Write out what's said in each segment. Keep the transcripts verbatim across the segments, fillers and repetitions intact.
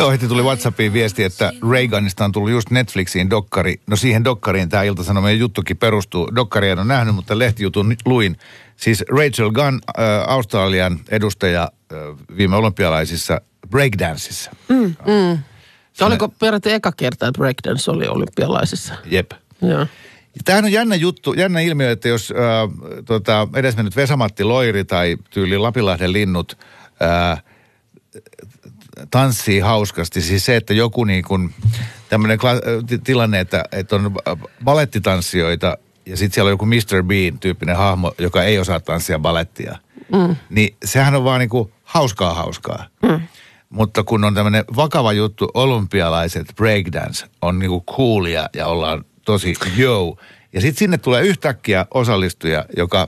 Joo, heti tuli WhatsAppiin viesti, että Reaganista on tullut just Netflixiin dokkari. No siihen dokkariin tämä Ilta-Sanomien juttukin perustuu. Dokkaria en ole nähnyt, mutta lehtijutun luin. Siis Rachel Gunn, äh, Australian edustaja äh, viime olympialaisissa breakdanceissa. Mm, mm. Oliko peräti eka kerta, että breakdance oli olympialaisissa? Jep. Joo. Tämähän on jännä juttu, jännä ilmiö, että jos äh, tota, edesmennyt Vesa-Matti Loiri tai tyyli Lapinlahden linnut äh, tanssii hauskasti. Siis se, että joku niin kuin tämmöinen kla- tilanne, että, että on balettitanssijoita ja sitten siellä on joku mister Bean-tyyppinen hahmo, joka ei osaa tanssia balettia. Mm. Niin sehän on vaan niin kuin hauskaa hauskaa. Mm. Mutta kun on tämmöinen vakava juttu, olympialaiset breakdance on niin kuin coolia ja ollaan tosi joo. Ja sitten sinne tulee yhtäkkiä osallistuja, joka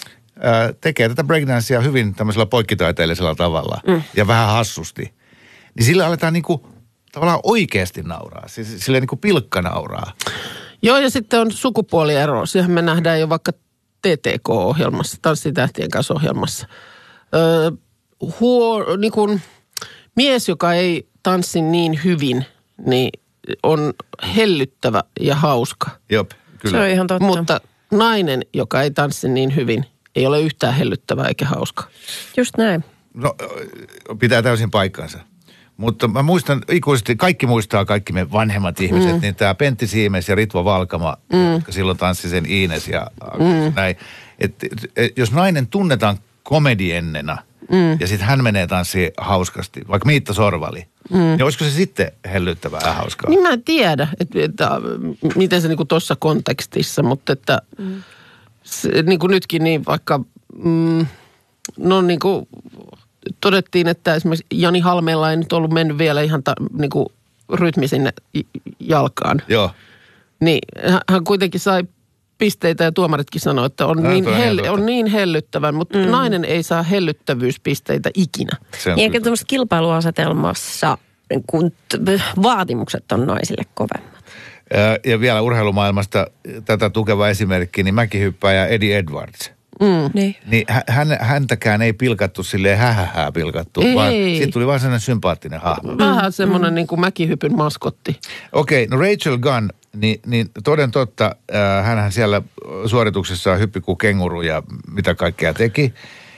ää, tekee tätä breakdancea hyvin tämmöisellä poikkitaiteellisella tavalla mm. ja vähän hassusti. Niin sillä aletaan niinku tavallaan oikeasti nauraa. Siis sillä niinku pilkka nauraa. Joo, ja sitten on sukupuoliero. Siihen me nähdään jo vaikka T T K-ohjelmassa, Tanssitähtien kanssa ohjelmassa. Öö, huo, niin kun, mies, joka ei tanssi niin hyvin, niin on hellyttävä ja hauska. Jop, kyllä. Se on ihan totta. Mutta nainen, joka ei tanssi niin hyvin, ei ole yhtään hellyttävä eikä hauska. Just näin. No, pitää täysin paikkansa. Mutta mä muistan ikuisesti, kaikki muistaa, kaikki me vanhemmat ihmiset, mm. niin tämä Pentti Siimes ja Ritva Valkama, mm. jotka silloin tanssi sen Iines ja mm. näin. Että et, jos nainen tunnetaan komediennena mm. ja sitten hän menee tanssiin hauskasti, vaikka Miitta Sorvali, mm. niin olisiko se sitten hellyttävää ja hauskaa? Niin mä en tiedä, että, että miten se niinku tuossa kontekstissa, mutta että mm. se, niin kuin nytkin niin vaikka, mm, no niin kuin todettiin, että esimerkiksi Jani Halmeella ei nyt ollut mennyt vielä ihan ta, niin kuin rytmi sinne jalkaan. Joo. Niin hän kuitenkin sai pisteitä ja tuomaritkin sanoi, että on, niin, hell, on niin hellyttävän, mutta mm. nainen ei saa hellyttävyyspisteitä ikinä. Eikä tämmöisessä kilpailuasetelmassa, kun vaatimukset on naisille kovemmat. Ja, ja vielä urheilumaailmasta tätä tukeva esimerkki, niin mäkihyppääjä Eddie Edwards. Mm. Niin. Niin hän, häntäkään ei pilkattu silleen hähähää pilkattu, ei. Vaan siitä tuli vaan sellainen sympaattinen hahmo. Vähän semmoinen mm. niin kuin mäkihypyn maskotti. Okei, okay, no Rachel Gunn, niin, niin toden totta, äh, hänhän siellä suorituksessa hyppi kuin kenguru ja mitä kaikkea teki.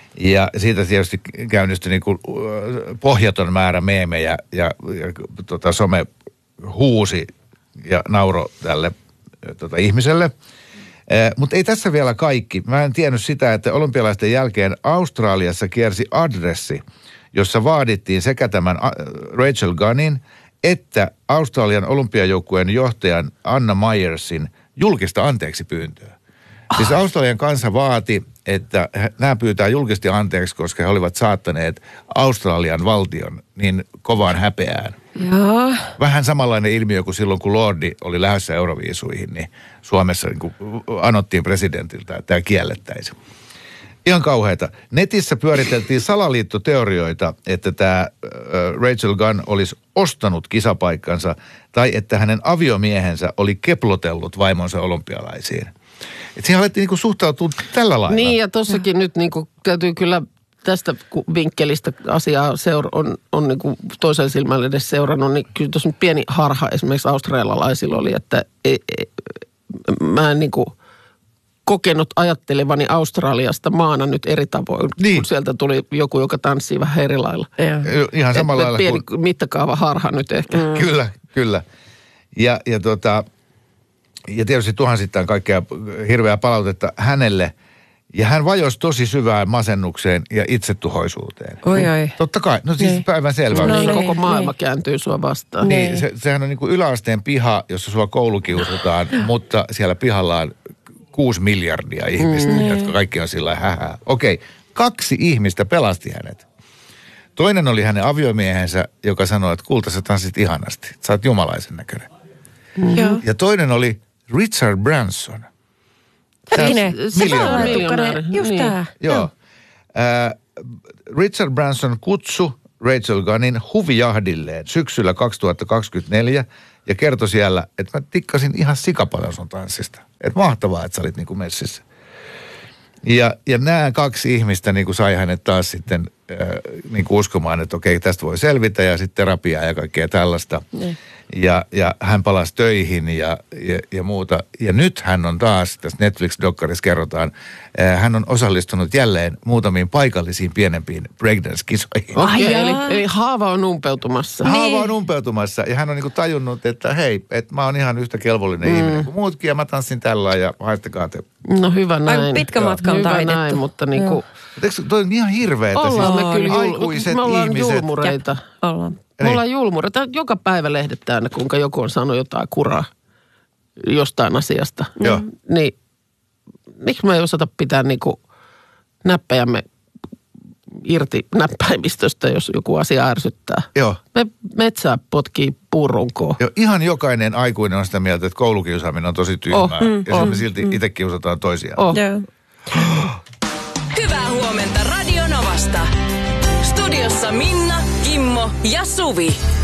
Ja siitä tietysti käynnistyi niin kuin pohjaton määrä meemejä ja, ja tota, some huusi ja nauro tälle tota, ihmiselle. Eh, mutta ei tässä vielä kaikki. Mä en tiennyt sitä, että olympialaisten jälkeen Australiassa kiersi adressi, jossa vaadittiin sekä tämän Rachel Gunnin että Australian olympiajoukkueen johtajan Anna Myersin julkista anteeksi pyyntöä. Siis Australian kansa vaati, että nämä pyytää julkisesti anteeksi, koska he olivat saattaneet Australian valtion niin kovaan häpeään. Joo. Vähän samanlainen ilmiö kuin silloin, kun Lordi oli lähdössä Euroviisuihin, niin Suomessa niin kuin anottiin presidentiltä, että tämä kiellettäisiin. Ihan kauheata. Netissä pyöriteltiin salaliittoteorioita, että tämä äh, Rachel Gunn olisi ostanut kisapaikkansa tai että hänen aviomiehensä oli keplotellut vaimonsa olympialaisiin. Että siihen alettiin niin kuin suhtautua tällä lailla. Niin ja tossakin mm. nyt niin kuin täytyy kyllä tästä vinkkelistä asiaa seura- on, on niin kuin toisen silmällä edes seurannut, niin kyllä tuossa pieni harha esimerkiksi australialaisilla oli, että ei, ei, mä en niin kuin kokenut ajattelevani Australiasta maana nyt eri tavoin, niin. Kun sieltä tuli joku, joka tanssii vähän eri lailla. Ja. Ihan samalla lailla. Pieni kun... mittakaava harha nyt ehkä. Mm. Kyllä, kyllä. Ja, ja, tota, ja tietysti tuhansittain kaikkea hirveää palautetta hänelle. Ja hän vajosi tosi syvään masennukseen ja itsetuhoisuuteen. Oi, oi. Totta kai. No siis niin. Päivän selvä. No, niin, koko maailma niin. kääntyy sua vastaan. Niin, niin. Se, sehän on niin kuin yläasteen piha, jossa sua koulukiusataan, mutta siellä pihalla on kuusi miljardia ihmistä, mm. jotka kaikki on sillä hähää. Okei, kaksi ihmistä pelasti hänet. Toinen oli hänen aviomiehensä, joka sanoi, että kulta sä tanssit ihanasti. Sä oot jumalaisen näköinen. Mm. Ja toinen oli Richard Branson. Hetkinen, se miljonääri. Just niin. tää. Joo. Äh, Richard Branson kutsui Rachel Gunnin huvijahdilleen syksyllä kaksituhattakaksikymmentäneljä ja kertoi siellä, että mä tikkasin ihan sikapaljon sun tanssista. Että mahtavaa, että sä olit niinku messissä. Ja, ja nämä kaksi ihmistä niinku sai hänet taas sitten äh, niin kuin uskomaan, että okei, tästä voi selvitä ja sitten terapiaa ja kaikkea tällaista. Ne. Ja, ja hän palasi töihin ja, ja, ja muuta. Ja nyt hän on taas, tässä Netflix-dokkarissa kerrotaan, äh, hän on osallistunut jälleen muutamiin paikallisiin pienempiin breakdance-kisoihin. Okei, okay, eli, eli haava on umpeutumassa. Haava niin. on umpeutumassa ja hän on niinku tajunnut, että hei, että mä oon ihan yhtä kelvollinen mm. ihminen kuin muutkin ja mä tanssin tällä ja haistakaa te. No hyvä näin. Aika pitkä matka on taidettu. Hyvä näin, mutta niinku... Eikö toi on ihan hirveetä? Ollaan siis me kyllä jul... aikuiset me ollaan ihmiset. julmureita. Ja, ollaan. Me niin. ollaan julmureita. Joka päivä lehdet täynnä, kuinka joku on saanut jotain kuraa jostain asiasta. Joo. Niin miksi me ei osata pitää niinku näppäjämme irti näppäimistöstä, jos joku asia ärsyttää. Joo. Me metsää potkii puurunkoon. Joo, ihan jokainen aikuinen on sitä mieltä, että koulukiusaaminen on tosi tyhmää. Oh, mm, ja oh, sitten me silti mm. itse kiusataan toisiaan. Oh. Joo. Hyvää huomenta Radio Novasta. Studiossa Minna, Kimmo ja Suvi.